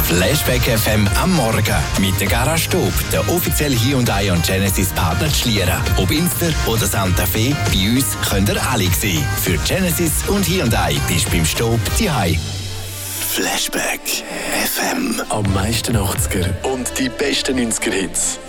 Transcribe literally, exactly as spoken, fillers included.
Flashback F M am Morgen mit der Garage Stub, der offizielle Hyundai und Genesis Partner Schlieren. Ob Inster oder Santa Fe, bei uns könnt ihr alle sehen. Für Genesis und Hyundai bist du beim Stub daheim. Flashback F M. Am meisten achtziger und die besten neunziger Hits.